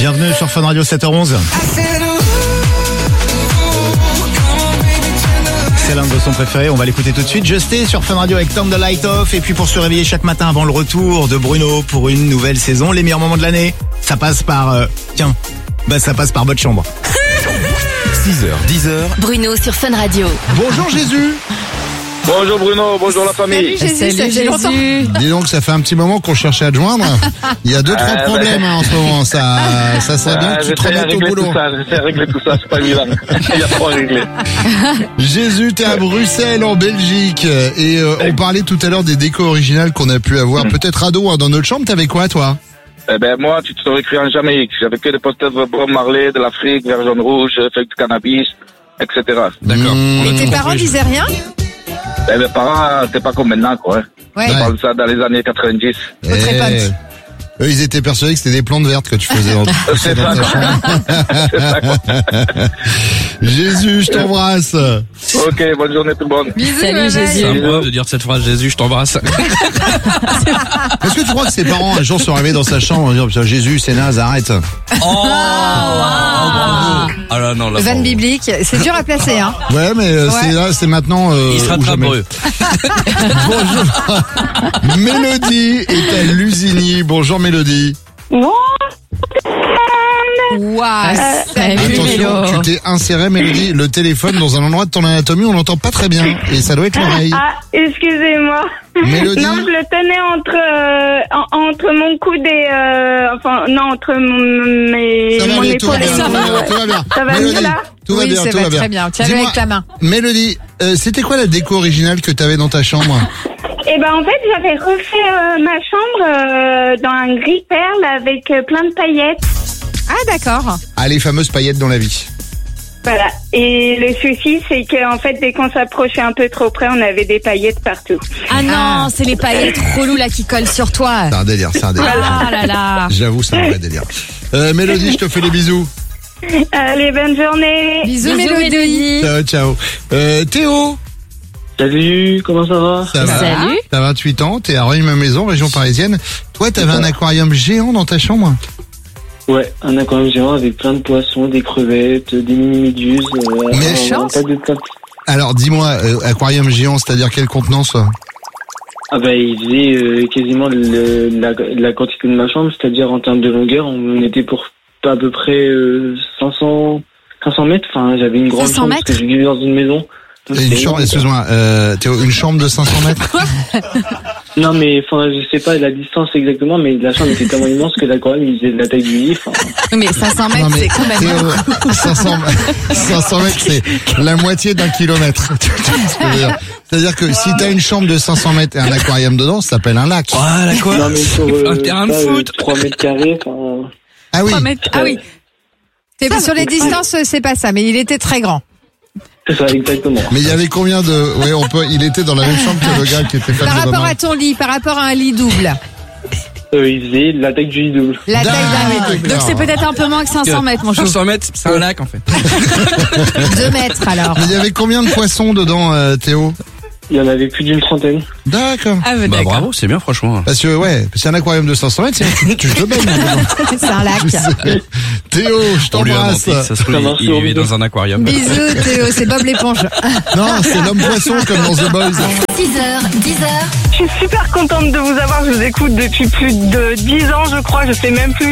Bienvenue sur Fun Radio 7h11. C'est l'un de vos sons préférés, on va l'écouter tout de suite. Justé sur Fun Radio avec Turn the Light Off. Et puis pour se réveiller chaque matin avant le retour de Bruno pour une nouvelle saison, les meilleurs moments de l'année, ça passe par... ça passe par votre chambre. 6h, 10h. Bruno sur Fun Radio. Bonjour Jésus. Bonjour Bruno, bonjour la famille. Salut Jésus. Dis donc, ça fait un petit moment qu'on cherchait à te joindre. Il y a 2-3 problèmes en ce moment. Ça serait bien que tu te remettes au boulot. J'essaie de régler tout ça, c'est pas évident. Il y a trop à régler. Jésus, t'es à Bruxelles, en Belgique. Et on parlait tout à l'heure des décos originales qu'on a pu avoir. Peut-être ado, dans notre chambre, t'avais quoi, toi? Moi, tu t'aurais cru en Jamaïque. J'avais que des posters de Bob Marley, de l'Afrique, vert, jaune, rouge, feuilles de cannabis, etc. D'accord. Et tes parents disaient rien? Mes parents, c'était pas comme maintenant, quoi. Ouais. Je parle de ça dans les années 90. Eux, ils étaient persuadés que c'était des plantes vertes que tu faisais dans C'est ta ça, chambre. C'est ça, quoi. Jésus, je t'embrasse. Ok, bonne journée tout le monde. Bisous, Salut, Jésus. C'est un problème de dire cette phrase, Jésus, je t'embrasse. Est-ce que tu crois que ses parents, un jour, sont arrivés dans sa chambre en disant, putain, Jésus, c'est naze, arrête. Ah là, non, là. Vanne biblique, c'est dur à placer, hein. Ouais, mais c'est là, c'est maintenant. Il se ou rattrape jamais. pour eux. Bonjour. Mélodie est à Lusigny. Bonjour Mélodie. Waouh. Salut Attention, Mélo. tu t'es inséré, Mélodie, le téléphone dans un endroit de ton anatomie, on l'entend pas très bien. Et ça doit être l'oreille. Ah, excusez-moi. Mélodie. Non, je le tenais entre mon coude et entre mes Ça va mon aller, tout va épaule. bien, tout va bien. Ça va Mélodie, mieux là? tout va Oui, bien, ça tout va va bien. très bien. Tiens-le Dis-moi, avec ta main. Mélodie, c'était quoi la déco originale que t'avais dans ta chambre? Eh ben, en fait, j'avais refait ma chambre dans un gris perle avec plein de paillettes. Ah, d'accord. Ah, les fameuses paillettes dans la vie. Voilà. Et le souci, c'est qu'en fait, dès qu'on s'approchait un peu trop près, on avait des paillettes partout. Ah non, c'est les paillettes relous là qui collent sur toi. C'est un délire, c'est un délire. Ah là là. J'avoue, c'est un vrai délire. Mélodie, je te fais des bisous. Allez, bonne journée. Bisous, Mélodie. Ciao, ciao. Théo. Salut, comment ça va? Ça va? Salut. T'as 28 ans, t'es à Rueil-Malmaison, région parisienne. Toi, t'avais un aquarium géant dans ta chambre? Ouais, un aquarium géant avec plein de poissons, des crevettes, des mini-méduses. Mais chance. Alors, dis-moi, aquarium géant, c'est-à-dire quelle contenance? Ah bah, il faisait quasiment la quantité de ma chambre, c'est-à-dire en termes de longueur, on était pour à peu près 500 mètres. Enfin, j'avais une grande 500 chambre mètres parce que je vivais dans une maison. Une chambre, excuse-moi, Théo, une chambre de 500 mètres? Non, mais enfin, je sais pas la distance exactement, mais la chambre était tellement immense que l'aquarium, il faisait de la taille du lit. Mais 500 mètres, Non, mais c'est quand même... Théo, 500 mètres, c'est la moitié d'un kilomètre. C'est-à-dire que si t'as une chambre de 500 mètres et un aquarium dedans, ça s'appelle un lac. Ah, là, quoi? Non, mais sur Un terrain de foot. 3 mètres carrés, enfin... Ah oui. 3 mètres. Ah oui. Sur les distances, c'est pas ça, mais il était très grand. C'est ça, exactement. Mais il y avait combien de... Ouais, il était dans la même chambre que le gars qui était fan Par de rapport Obama. à ton lit, par rapport à un lit double. Il faisait la taille du lit double. La taille d'un lit double. Donc c'est peut-être un peu moins que 500 mètres, mon chou. 500 mètres, c'est un lac, en fait. 2 mètres, alors. Mais il y avait combien de poissons dedans, Théo? Il y en avait plus d'une trentaine. D'accord. Ah, Bah, bravo, c'est bien, franchement. Parce que, c'est un aquarium de 500 mètres, tu te baignes. C'est un lac. Théo, je On lui a t'embrasse. menti. Ça se trouve, il vivait dans un aquarium. Bisous, Théo, c'est Bob l'éponge. Non, c'est l'homme poisson comme dans The Boys. 6h, 10h. Je suis super contente de vous avoir. Je vous écoute depuis plus de 10 ans, je crois. Je sais même plus.